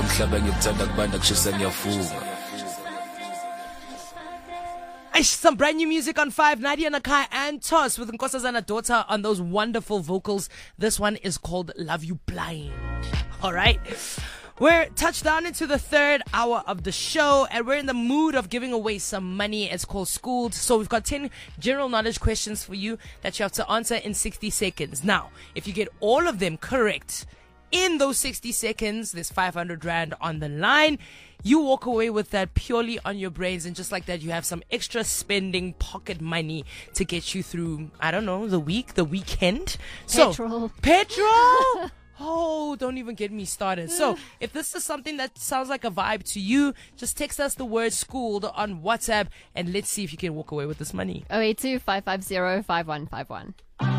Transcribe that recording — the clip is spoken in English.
umhlaba ngikuthanda kubanda kushisa ngiyafunga. Some brand new music on 5, Nadia Nakai and Toss with Nkosazana Daughter on those wonderful vocals. This one is called Love You Blind. All right. We're touched down into the third hour of the show, and we're in the mood of giving away some money. It's called Schooled. So we've got 10 general knowledge questions for you that you have to answer in 60 seconds. Now, if you get all of them correct in those 60 seconds, there's 500 Rand on the line. You walk away with that purely on your brains, and just like that, you have some extra spending pocket money to get you through, I don't know, the week, the weekend. Petrol. Petrol! Oh, don't even get me started. So, if this is something that sounds like a vibe to you, just text us the word Schooled on WhatsApp, and let's see if you can walk away with this money. 082 550 5151.